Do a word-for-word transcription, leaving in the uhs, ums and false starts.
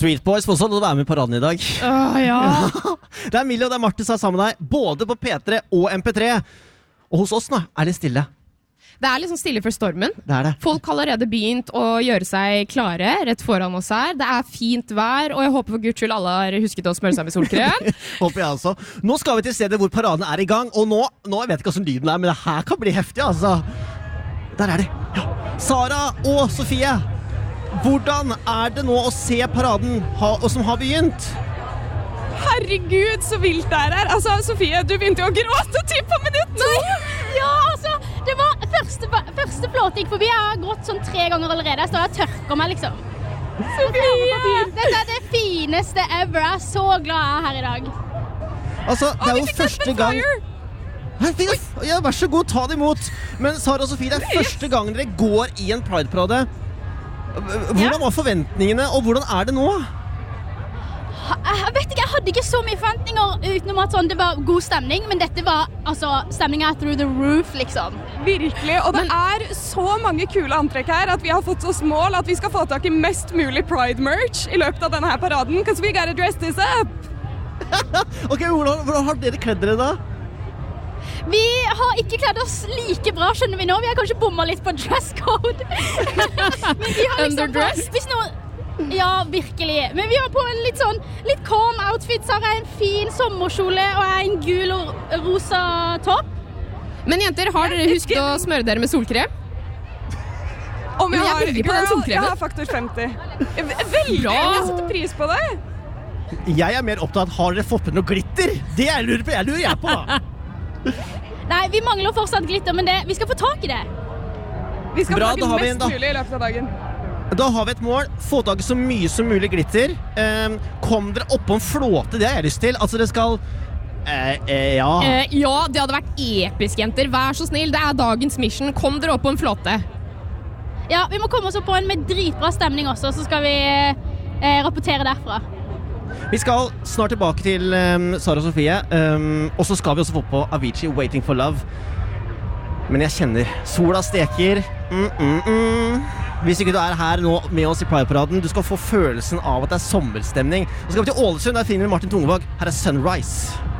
Backstreet Boys får også lov til å være med på paraden i dag. Åh, ja. Det er Millie og det er Martin som er sammen med deg, både på P tre og M P tre. Og hos oss nå er det stille. Det er liksom stille for stormen. Det er det. Folk har allerede begynt å gjøre seg klare rett foran oss her. Det er fint vær, og jeg håper for Guds skyld alle har husket å smøre seg med solkrem. Håper jeg også. Nå skal vi til stedet hvor paraden er i gang, og nå, nå jeg vet ikke hvordan lyden er, men det her kan bli heftig, altså. Der er de. Ja. Sara og Sofie, hvordan er det nå å se paraden ha, og som har begynt? Herregud, så vilt det er her. Altså, Sofie, du begynte jo å gråte typ på minutt to. Ja, altså, det var første, første flåte gikk forbi. Jeg har grått sånn tre ganger allerede. Jeg står og tørker meg, liksom. Sofie! Dette er det fineste ever. Jeg er så glad jeg er her i dag. Altså, det er jo første gang... Hei, ja, vær så god, ta det imot. Men Sara og Sofie, det er første gang dere går i en Pride-parade. Hvordan var forventningene, og hvordan er det nå? Jeg vet ikke, jeg hadde ikke så mye forventninger utenom at sånn, det var god stemning, men dette var, altså, stemningen er through the roof, liksom. Virkelig, og det er så mange kule antrekk her at vi har fått oss mål at vi skal få tak i mest mulig Pride-merch i løpet av denne her paraden, because we gotta dress this up! Ok, hvordan, hvordan har dere kledd dere da? Vi har ikke kledd oss like bra, skjønner vi nå. Vi har kanskje bommet litt på dress code. Men vi har liksom Underdressed? Hvis noe, ja, virkelig. Men vi har på en litt sånn, litt calm outfit. Så har jeg en fin sommerkjole og jeg en gul og rosa topp. Men jenter, har dere husket å smøre dere med solkrem? Om jeg, jeg er har, veldig på den girl, solkremen. jeg har faktor femti. Veldig, Bra. jeg setter pris på det. Jeg er mer opptatt, har dere fått med noe glitter? Det jeg lurer på, jeg lurer jeg på. Nei, vi mangler fortsatt glitter, men det, vi skal få tak i det. Vi skal Bra, få da har tak vi i en, mest da. mulig i løpet av dagen. Da har vi et mål, få tak i så mye som mulig glitter. Um, kom dere opp på en flåte, det har jeg lyst til. Altså, det skal... Eh, eh, ja. Eh, ja, det hadde vært episk, jenter. Vær så snill, det er dagens mission. Kom dere opp på en flåte. Ja, vi må komme oss opp på en med dritbra stemning også, så skal vi eh, rapportere derfra. Vi skal snart tilbake til um, Sara og Sofie, um, og så skal vi også få på Avicii, Waiting for Love. Men jeg kjenner sola steker. Mm, mm, mm. Hvis ikke du er her nå med oss i Pride-paraden, du skal få følelsen av at det er sommerstemning. Så skal vi til Ålesund, der finner vi Martin Tungevåg. Her er Sunrise.